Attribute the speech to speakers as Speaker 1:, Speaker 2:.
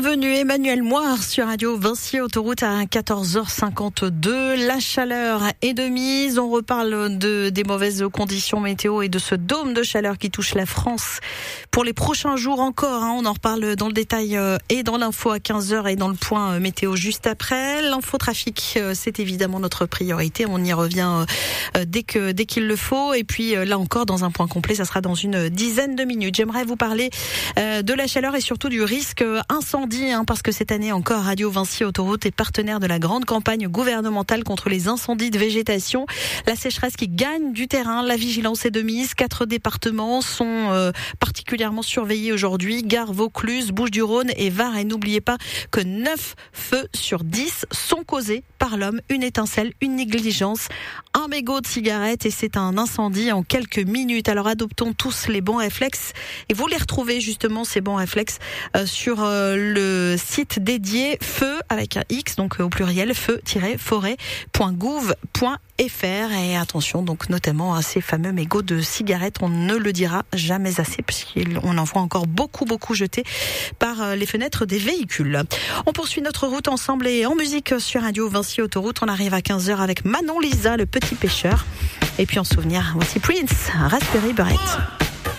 Speaker 1: bienvenue Emmanuel Moire sur Radio Vinci Autoroute à 14h52. La chaleur est de mise. On reparle des mauvaises conditions météo et de ce dôme de chaleur qui touche la France pour les prochains jours encore. On en reparle dans le détail et dans l'info à 15h et dans le point météo juste après. L'infotrafic, c'est évidemment notre priorité. On y revient dès qu'il le faut. Et puis là encore, dans un point complet, ça sera dans une dizaine de minutes. J'aimerais vous parler de la chaleur et surtout du risque incendie, parce que cette année encore, Radio Vinci Autoroute est partenaire de la grande campagne gouvernementale contre les incendies de végétation. La sécheresse qui gagne du terrain, la vigilance est de mise. 4 départements sont particulièrement surveillés aujourd'hui. Gare, Vaucluse, Bouches-du-Rhône et Var. Et n'oubliez pas que 9 feux sur 10 sont causés par l'homme. Une étincelle, une négligence, un mégot de cigarette et c'est un incendie en quelques minutes. Alors adoptons tous les bons réflexes et vous les retrouvez justement ces bons réflexes sur le site dédié feu avec un X, donc au pluriel feu-forêt.gouv.fr. Et attention donc notamment à ces fameux mégots de cigarettes, on ne le dira jamais assez puisqu'on en voit encore beaucoup jetés par les fenêtres des véhicules. On poursuit notre route ensemble et en musique sur Radio Vinci Autoroute. On arrive à 15h avec Manon Lisa, le petit pêcheur. Et puis en souvenir, voici Prince, Raspberry Beret.